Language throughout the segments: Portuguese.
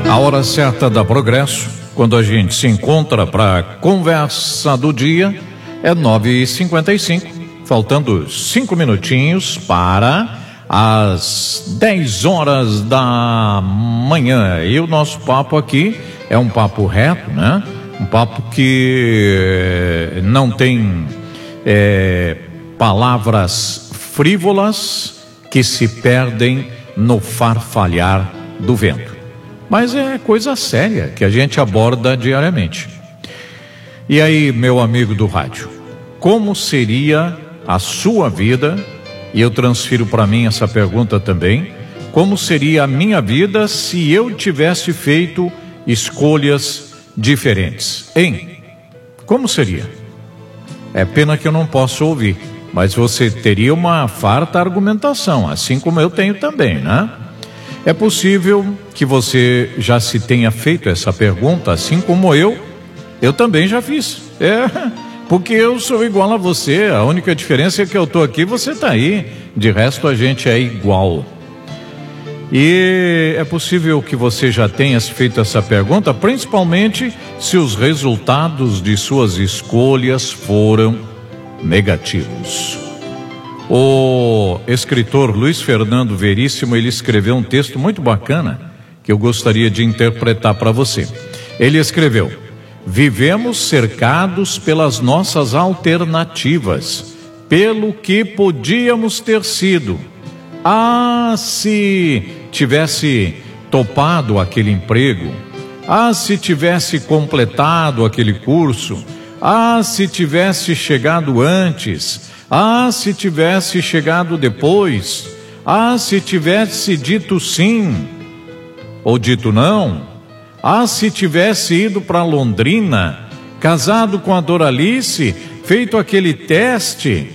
A hora certa da Progresso, quando a gente se encontra para conversa do dia, é 9h55, faltando 5 minutinhos para as 10 horas da manhã. E o nosso papo aqui é um papo reto, né? Um papo que não tem palavras frívolas que se perdem no farfalhar do vento. Mas é coisa séria que a gente aborda diariamente. E aí, meu amigo do rádio, como seria a sua vida? E eu transfiro para mim essa pergunta também. Como seria a minha vida se eu tivesse feito escolhas diferentes? Hein? Como seria? É pena que eu não posso ouvir, mas você teria uma farta argumentação, assim como eu tenho também, né? É possível que você já se tenha feito essa pergunta, assim como eu também já fiz. Porque eu sou igual a você, a única diferença é que eu estou aqui e você está aí, de resto a gente é igual. E é possível que você já tenha feito essa pergunta, principalmente se os resultados de suas escolhas foram negativos. O escritor Luiz Fernando Veríssimo, ele escreveu um texto muito bacana que eu gostaria de interpretar para você. Ele escreveu: vivemos cercados pelas nossas alternativas, pelo que podíamos ter sido. Se tivesse topado aquele emprego, se tivesse completado aquele curso, se tivesse chegado antes, se tivesse chegado depois, se tivesse dito sim ou dito não, se tivesse ido para Londrina, casado com a Doralice, feito aquele teste.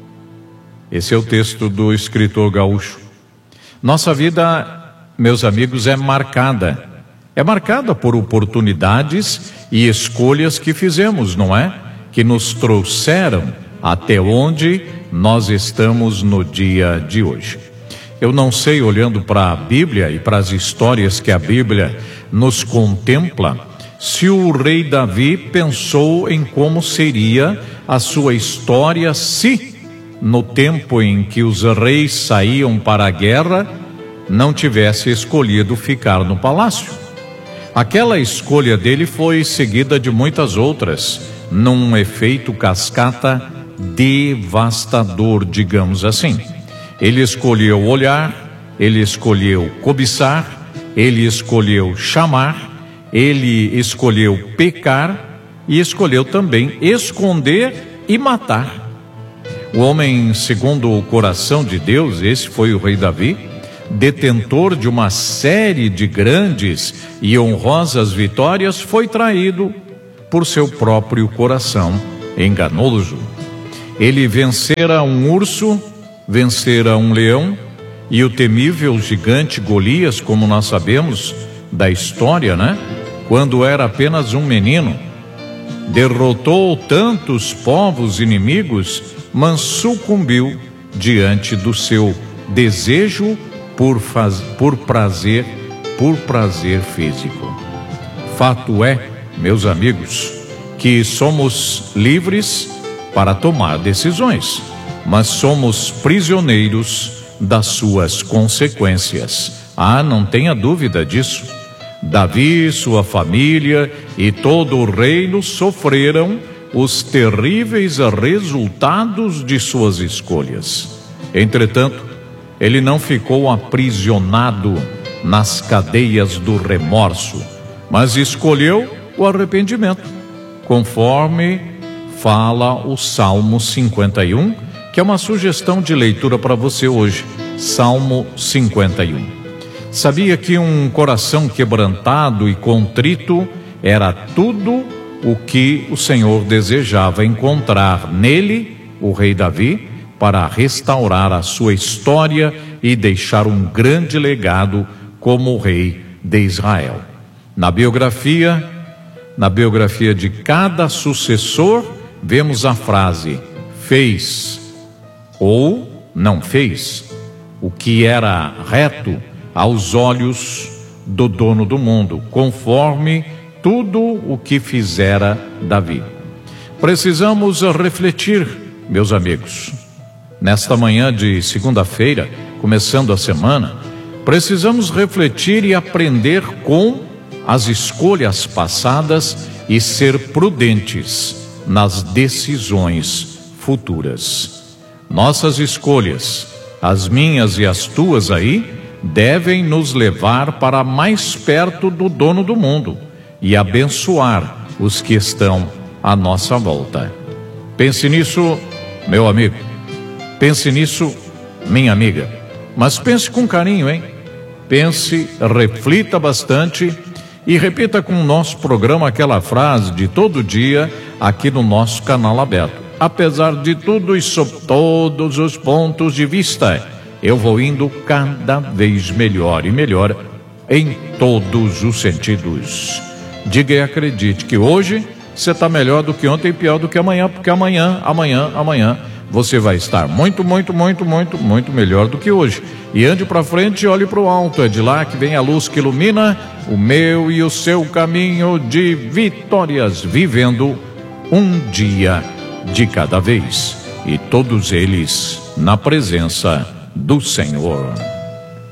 Esse é o texto do escritor gaúcho. Nossa vida, meus amigos, é marcada por oportunidades e escolhas que fizemos, não é? Que nos trouxeram até onde nós estamos no dia de hoje. Eu não sei, olhando para a Bíblia e para as histórias que a Bíblia nos contempla, se o rei Davi pensou em como seria a sua história se, no tempo em que os reis saíam para a guerra, não tivesse escolhido ficar no palácio. Aquela escolha dele foi seguida de muitas outras, num efeito cascata devastador, digamos assim. Ele escolheu olhar, ele escolheu cobiçar, ele escolheu chamar, ele escolheu pecar e escolheu também esconder e matar. O homem segundo o coração de Deus, esse foi o rei Davi, detentor de uma série de grandes e honrosas vitórias, foi traído por seu próprio coração enganoso. Ele vencera um urso, vencera um leão, e o temível gigante Golias, como nós sabemos da história, né? Quando era apenas um menino, derrotou tantos povos inimigos, mas sucumbiu diante do seu desejo por prazer físico. Fato é, meus amigos, que somos livres para tomar decisões, mas somos prisioneiros das suas consequências. Não tenha dúvida disso. Davi, sua família e todo o reino sofreram os terríveis resultados de suas escolhas. Entretanto, ele não ficou aprisionado nas cadeias do remorso, mas escolheu o arrependimento, conforme fala o Salmo 51, que é uma sugestão de leitura para você hoje. Salmo 51. Sabia que um coração quebrantado e contrito era tudo o que o Senhor desejava encontrar nele, o rei Davi, para restaurar a sua história e deixar um grande legado como o rei de Israel. Na biografia de cada sucessor, vemos a frase: fez ou não fez o que era reto aos olhos do dono do mundo, conforme tudo o que fizera Davi. Precisamos refletir, meus amigos. Nesta manhã de segunda-feira, começando a semana, precisamos refletir e aprender com as escolhas passadas e ser prudentes nas decisões futuras. Nossas escolhas, as minhas e as tuas aí, devem nos levar para mais perto do dono do mundo e abençoar os que estão à nossa volta. Pense nisso, meu amigo. Pense nisso, minha amiga. Mas pense com carinho, hein? Pense, reflita bastante e repita com o nosso programa aquela frase de todo dia aqui no nosso canal aberto. Apesar de tudo e sob todos os pontos de vista, eu vou indo cada vez melhor e melhor em todos os sentidos. Diga e acredite que hoje você está melhor do que ontem e pior do que amanhã, porque amanhã você vai estar muito melhor do que hoje. E ande para frente e olhe para o alto, é de lá que vem a luz que ilumina o meu e o seu caminho de vitórias, vivendo um dia de cada vez, e todos eles na presença do Senhor.